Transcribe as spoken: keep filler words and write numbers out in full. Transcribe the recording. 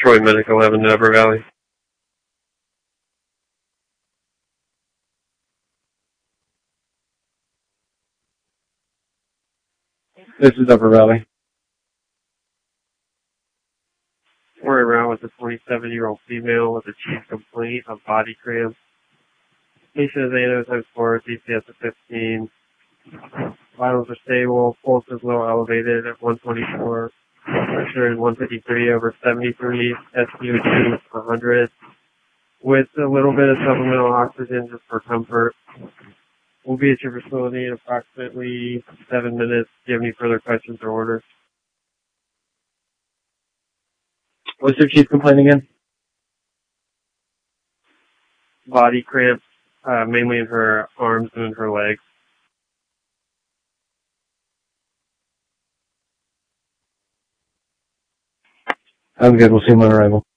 Troy Medic eleven, Upper Valley. This is Upper Valley. We're around with a twenty-seven-year-old female with a chief complaint of body cramps. Patient is eight oh times four, C C S of fifteen. Vitals are stable, pulse is low elevated at one twenty-four, pressure is one fifty-three over seventy-three, S P O two one hundred, with a little bit of supplemental oxygen just for comfort. We'll be at your facility in approximately seven minutes. Do you have any further questions or orders? What's your chief complaint again? Body cramps, uh, mainly in her arms and in her legs. I'm good. We'll see him on arrival.